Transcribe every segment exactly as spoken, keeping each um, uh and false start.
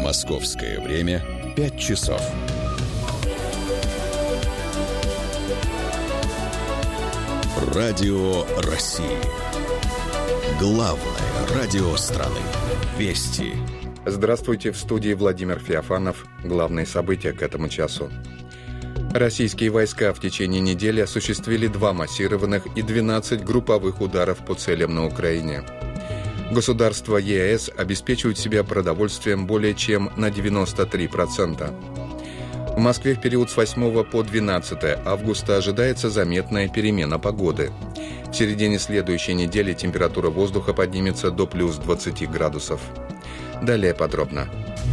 Московское время пять часов. Радио России. Главное радио страны. Вести. Здравствуйте, в студии Владимир Феофанов. Главные события к этому часу. Российские войска в течение недели осуществили два массированных и двенадцать групповых ударов по целям на Украине. Государства ЕС обеспечивают себя продовольствием более чем на девяносто три процента. В Москве в период с восьмого по двенадцатое августа ожидается заметная перемена погоды. В середине следующей недели температура воздуха поднимется до плюс двадцати градусов. Далее подробно.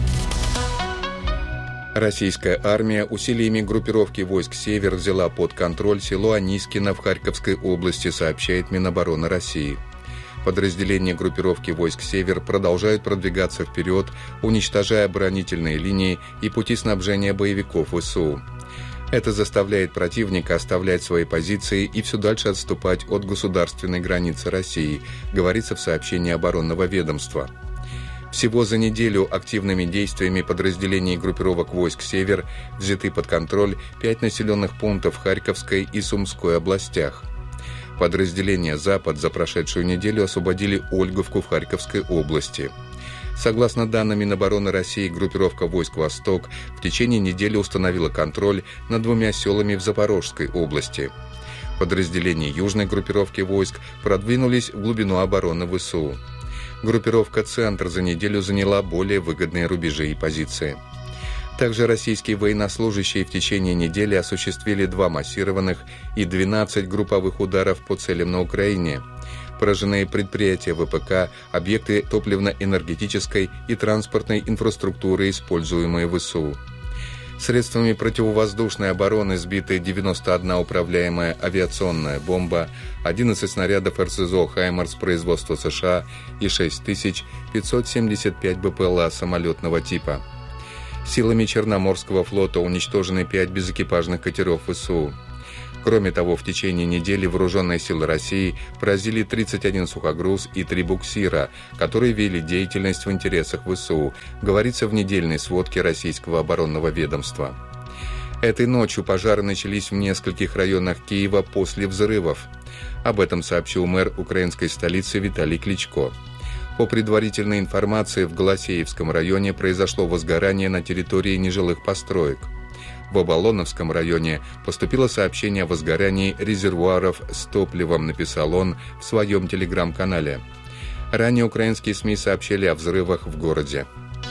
Российская армия усилиями группировки войск «Север» взяла под контроль село Анискино в Харьковской области, сообщает Минобороны России. Подразделения группировки войск «Север» продолжают продвигаться вперед, уничтожая оборонительные линии и пути снабжения боевиков ВСУ. Это заставляет противника оставлять свои позиции и все дальше отступать от государственной границы России, говорится в сообщении оборонного ведомства. Всего за неделю активными действиями подразделений группировок войск «Север» взяты под контроль пять населенных пунктов в Харьковской и Сумской областях. Подразделения «Запад» за прошедшую неделю освободили Ольговку в Харьковской области. Согласно данным Минобороны России, группировка войск «Восток» в течение недели установила контроль над двумя селами в Запорожской области. Подразделения южной группировки войск продвинулись в глубину обороны ВСУ. Группировка «Центр» за неделю заняла более выгодные рубежи и позиции. Также российские военнослужащие в течение недели осуществили два массированных и двенадцать групповых ударов по целям на Украине. Поражены предприятия ВПК, объекты топливно-энергетической и транспортной инфраструктуры, используемые ВСУ. Средствами противовоздушной обороны сбиты девяносто одна управляемая авиационная бомба, одиннадцать снарядов эр эс зэ о «Хаймарс» производства США и шесть тысяч пятьсот семьдесят пять бэ пэ эл а самолетного типа. Силами Черноморского флота уничтожены пять безэкипажных катеров ВСУ. Кроме того, в течение недели вооруженные силы России поразили тридцать один сухогруз и три буксира, которые вели деятельность в интересах ВСУ, говорится в недельной сводке Российского оборонного ведомства. Этой ночью пожары начались в нескольких районах Киева после взрывов. Об этом сообщил мэр украинской столицы Виталий Кличко. По предварительной информации, в Голосеевском районе произошло возгорание на территории нежилых построек. В Оболоновском районе поступило сообщение о возгорании резервуаров с топливом, написал он в своем телеграм-канале. Ранее украинские СМИ сообщили о взрывах в городе.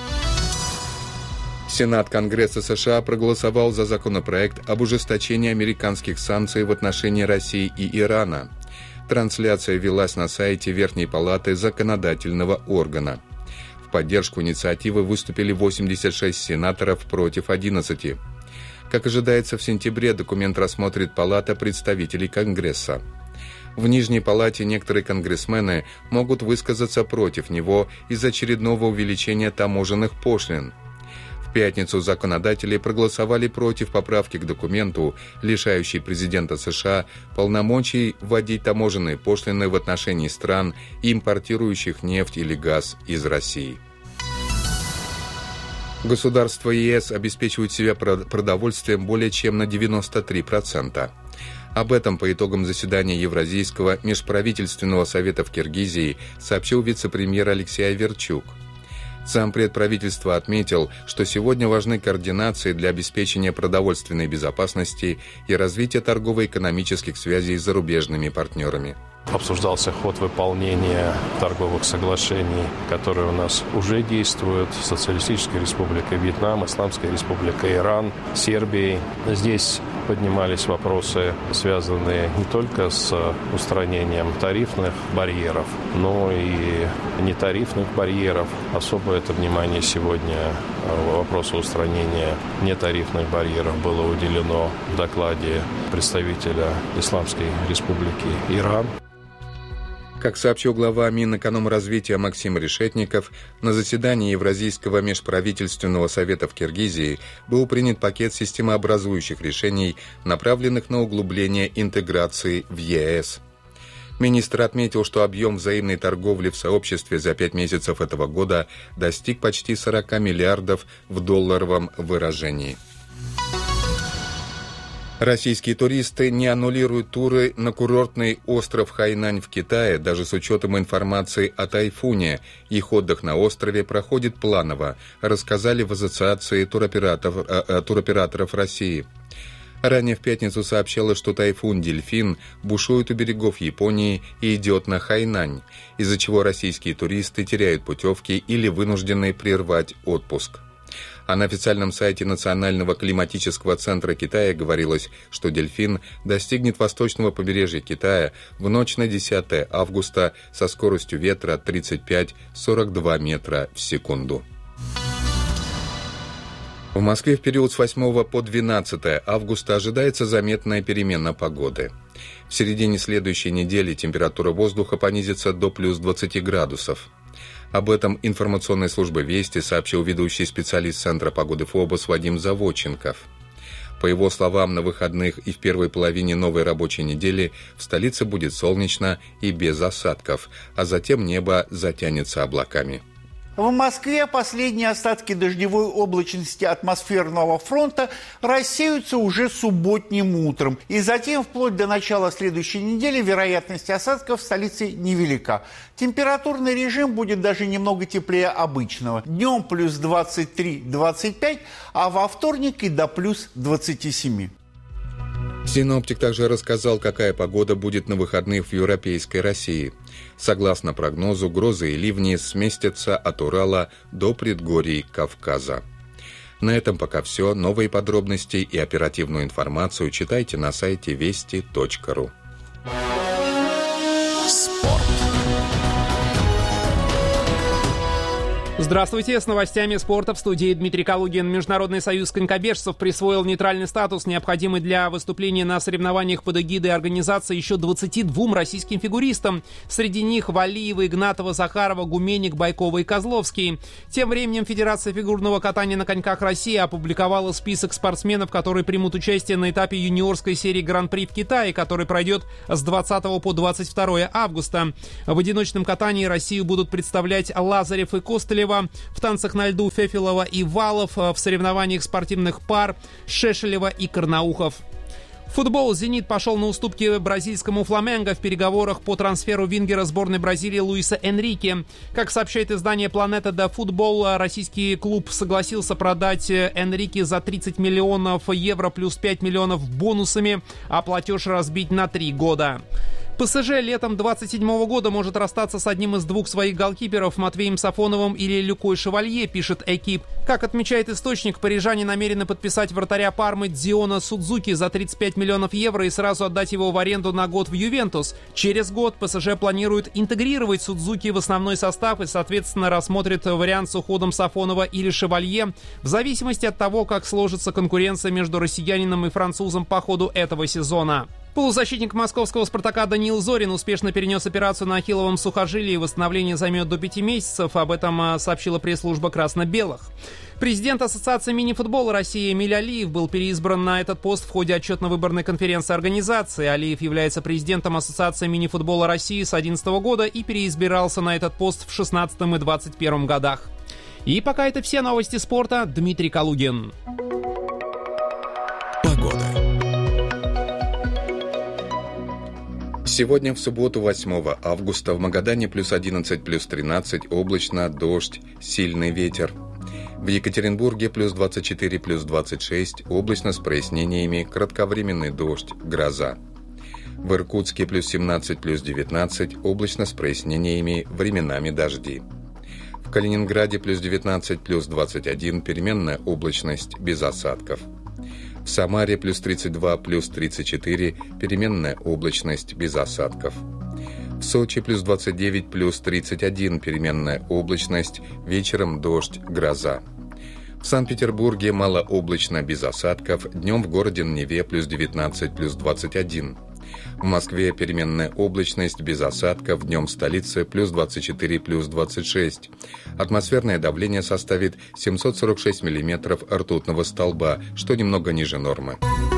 Сенат Конгресса США проголосовал за законопроект об ужесточении американских санкций в отношении России и Ирана. Трансляция велась на сайте Верхней палаты законодательного органа. В поддержку инициативы выступили восемьдесят шесть сенаторов против одиннадцати. Как ожидается, в сентябре документ рассмотрит Палата представителей Конгресса. В Нижней палате некоторые конгрессмены могут высказаться против него из-за очередного увеличения таможенных пошлин. В пятницу законодатели проголосовали против поправки к документу, лишающей президента США полномочий вводить таможенные пошлины в отношении стран, импортирующих нефть или газ из России. Государства ЕС обеспечивают себя продовольствием более чем на девяносто три процента. Об этом по итогам заседания Евразийского межправительственного совета в Киргизии сообщил вице-премьер Алексей Аверчук. Зампред правительства отметил, что сегодня важны координации для обеспечения продовольственной безопасности и развития торгово-экономических связей с зарубежными партнерами. Обсуждался ход выполнения торговых соглашений, которые у нас уже действуют. Социалистическая республика Вьетнам, Исламская республика Иран, Сербией. Здесь поднимались вопросы, связанные не только с устранением тарифных барьеров, но и нетарифных барьеров. Особое это внимание сегодня вопросу устранения нетарифных барьеров было уделено в докладе представителя Исламской республики Иран. Как сообщил глава Минэкономразвития Максим Решетников, на заседании Евразийского межправительственного совета в Киргизии был принят пакет системообразующих решений, направленных на углубление интеграции в ЕС. Министр отметил, что объем взаимной торговли в сообществе за пять месяцев этого года достиг почти сорок миллиардов в долларовом выражении. Российские туристы не аннулируют туры на курортный остров Хайнань в Китае, даже с учетом информации о тайфуне. Их отдых на острове проходит планово, рассказали в Ассоциации туроператоров, э, туроператоров России. Ранее в пятницу сообщалось, что тайфун «Дельфин» бушует у берегов Японии и идет на Хайнань, из-за чего российские туристы теряют путевки или вынуждены прервать отпуск. А на официальном сайте Национального климатического центра Китая говорилось, что «Дельфин» достигнет восточного побережья Китая в ночь на десятое августа со скоростью ветра тридцать пять - сорок два метра в секунду. В Москве в период с восьмого по двенадцатое августа ожидается заметная перемена погоды. В середине следующей недели температура воздуха понизится до плюс двадцати градусов. Об этом информационной службе «Вести» сообщил ведущий специалист Центра погоды ФОБОС Вадим Заводченков. По его словам, на выходных и в первой половине новой рабочей недели в столице будет солнечно и без осадков, а затем небо затянется облаками. В Москве последние остатки дождевой облачности атмосферного фронта рассеются уже субботним утром. И затем, вплоть до начала следующей недели, вероятность осадков в столице невелика. Температурный режим будет даже немного теплее обычного. Днем плюс двадцать три - двадцать пять, а во вторник и до плюс двадцати семи. Синоптик также рассказал, какая погода будет на выходных в европейской России. Согласно прогнозу, грозы и ливни сместятся от Урала до предгорий Кавказа. На этом пока все. Новые подробности и оперативную информацию читайте на сайте вести точка ру. Спорт. Здравствуйте, с новостями спорта в студии Дмитрий Калугин. Международный союз конькобежцев присвоил нейтральный статус, необходимый для выступления на соревнованиях под эгидой организации еще двадцати двум российским фигуристам. Среди них Валиева, Игнатова, Захарова, Гуменник, Байкова и Козловский. Тем временем Федерация фигурного катания на коньках России опубликовала список спортсменов, которые примут участие на этапе юниорской серии Гран-при в Китае, который пройдет с двадцатого по двадцать второе августа. В одиночном катании Россию будут представлять Лазарев и Костылева, в танцах на льду Фефилова и Валов, в соревнованиях спортивных пар Шешелева и Карнаухов. Футбол. «Зенит» пошел на уступки бразильскому «Фламенго» в переговорах по трансферу вингера сборной Бразилии Луиса Энрике. Как сообщает издание «Планета де Футбол», российский клуб согласился продать Энрике за тридцать миллионов евро плюс пять миллионов бонусами, а платеж разбить на три года. ПСЖ летом двадцать седьмого года может расстаться с одним из двух своих голкиперов, Матвеем Сафоновым или Люкой Шевалье, пишет «Экип». Как отмечает источник, парижане намерены подписать вратаря Пармы Дзиона Судзуки за тридцать пять миллионов евро и сразу отдать его в аренду на год в Ювентус. Через год ПСЖ планирует интегрировать Судзуки в основной состав и, соответственно, рассмотрит вариант с уходом Сафонова или Шевалье в зависимости от того, как сложится конкуренция между россиянином и французом по ходу этого сезона. Полузащитник московского «Спартака» Даниил Зорин успешно перенес операцию на ахилловом сухожилии. Восстановление займет до пяти месяцев. Об этом сообщила пресс-служба красно-белых. Президент Ассоциации мини-футбола России Эмиль Алиев был переизбран на этот пост в ходе отчетно-выборной конференции организации. Алиев является президентом Ассоциации мини-футбола России с две тысячи одиннадцатого года и переизбирался на этот пост в шестнадцатом и двадцать первом годах. И пока это все новости спорта. Дмитрий Калугин. Погода. Сегодня в субботу, восьмого августа, в Магадане плюс одиннадцать, плюс тринадцать, облачно, дождь, сильный ветер. В Екатеринбурге плюс двадцать четыре, плюс двадцать шесть, облачно с прояснениями, кратковременный дождь, гроза. В Иркутске плюс семнадцать, плюс девятнадцать, облачно с прояснениями, временами дожди. В Калининграде плюс девятнадцать, плюс двадцать один, переменная облачность, без осадков. В Самаре плюс тридцать два, плюс тридцать четыре, переменная облачность, без осадков. В Сочи плюс двадцать девять, плюс тридцать один, переменная облачность, вечером дождь, гроза. В Санкт-Петербурге малооблачно, без осадков, днем в городе на Неве плюс девятнадцать, плюс двадцать один. В Москве переменная облачность, без осадков, днем в столице плюс двадцать четыре, плюс двадцать шесть. Атмосферное давление составит семьсот сорок шесть миллиметров ртутного столба, что немного ниже нормы.